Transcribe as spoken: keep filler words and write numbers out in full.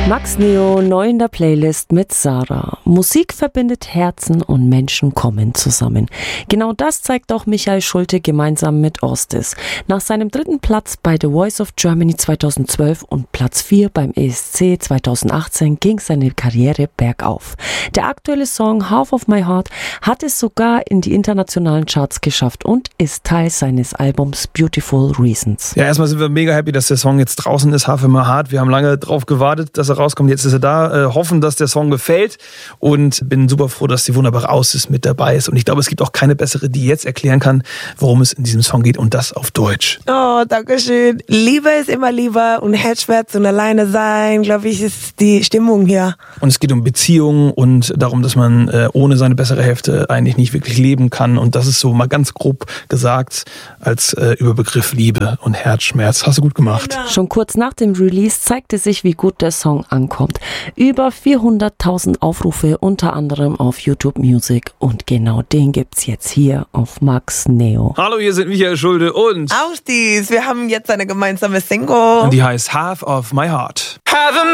Max Neo neu in der Playlist mit Sarah. Musik verbindet Herzen und Menschen kommen zusammen. Genau das zeigt auch Michael Schulte gemeinsam mit Ostis. Nach seinem dritten Platz bei The Voice of Germany zweitausendzwölf und Platz vier beim E S C zweitausendachtzehn ging seine Karriere bergauf. Der aktuelle Song Half of My Heart hat es sogar in die internationalen Charts geschafft und ist Teil seines Albums Beautiful Reasons. Ja, erstmal sind wir mega happy, dass der Song jetzt draußen ist, Half of My Heart. Wir haben lange drauf gewartet, dass er rauskommt. Jetzt ist er da. Äh, hoffen, dass der Song gefällt und bin super froh, dass die wunderbare Ausis mit dabei ist. Und ich glaube, es gibt auch keine bessere, die jetzt erklären kann, worum es in diesem Song geht und das auf Deutsch. Oh, danke schön. Liebe ist immer lieber und Herzschmerz und alleine sein, glaube ich, ist die Stimmung hier. Und es geht um Beziehungen und darum, dass man äh, ohne seine bessere Hälfte eigentlich nicht wirklich leben kann. Und das ist so mal ganz grob gesagt als äh, Überbegriff Liebe und Herzschmerz. Hast du gut gemacht. Genau. Schon kurz nach dem Release zeigte sich, wie gut der Song ankommt. Über vierhunderttausend Aufrufe, unter anderem auf YouTube Music. Und genau den gibt's jetzt hier auf Max Neo. Hallo, hier sind Michael Schulte und Ostis, wir haben jetzt eine gemeinsame Single. und die heißt Half of My Heart.